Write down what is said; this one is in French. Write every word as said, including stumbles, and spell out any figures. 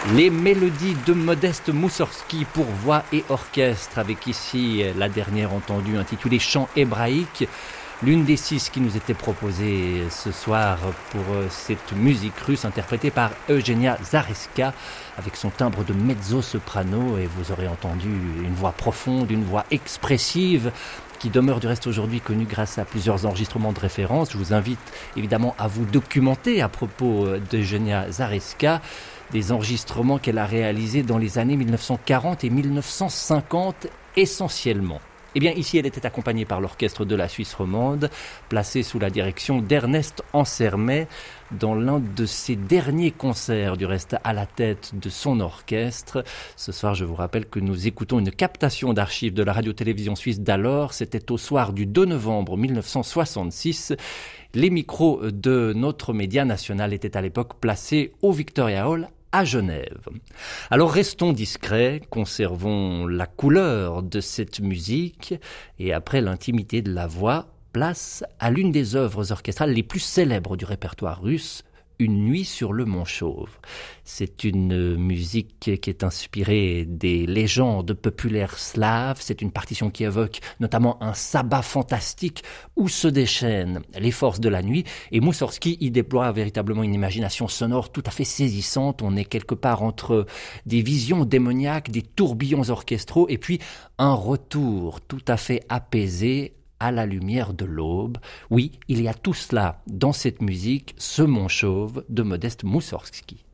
Les mélodies de Modeste Moussorgsky pour voix et orchestre, avec ici la dernière entendue intitulée Chant hébraïque, l'une des six qui nous était proposée ce soir pour cette musique russe interprétée par Eugenia Zareska avec son timbre de mezzo-soprano, et vous aurez entendu une voix profonde, une voix expressive qui demeure du reste aujourd'hui connue grâce à plusieurs enregistrements de référence. Je vous invite évidemment à vous documenter à propos d'Eugenia Zareska, des enregistrements qu'elle a réalisés dans les années mille neuf cent quarante et mille neuf cent cinquante essentiellement. Eh bien, ici, elle était accompagnée par l'orchestre de la Suisse romande, placé sous la direction d'Ernest Ansermet, dans l'un de ses derniers concerts, du reste à la tête de son orchestre. Ce soir, je vous rappelle que nous écoutons une captation d'archives de la radio-télévision suisse d'alors. C'était au soir du deux novembre mille neuf cent soixante-six. Les micros de notre média national étaient à l'époque placés au Victoria Hall à Genève. Alors restons discrets, conservons la couleur de cette musique, et après l'intimité de la voix, place à l'une des œuvres orchestrales les plus célèbres du répertoire russe, Une nuit sur le Mont Chauve. C'est une musique qui est inspirée des légendes populaires slaves. C'est une partition qui évoque notamment un sabbat fantastique où se déchaînent les forces de la nuit. Et Moussorgsky y déploie véritablement une imagination sonore tout à fait saisissante. On est quelque part entre des visions démoniaques, des tourbillons orchestraux, et puis un retour tout à fait apaisé à la lumière de l'aube. Oui, il y a tout cela dans cette musique, ce Mont Chauve de Modeste Moussorgsky.